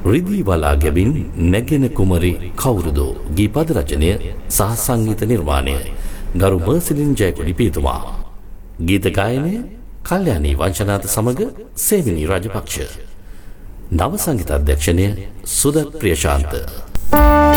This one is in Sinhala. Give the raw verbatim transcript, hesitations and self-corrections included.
රිදී වලා ගැබින් නැගෙන කුමරි කවුරුද ගීපද රචනය සහ සංගීත නිර්මාණය ගරු මර්සිලින් ජයකොඩි පියතුමා. ගීත ගායනය කල්යාණී වංශනාත සමග සේවිනී රාජපක්ෂ. නව සංගීත අධ්‍යක්ෂණය සුදත් ප්‍රියශාන්ත.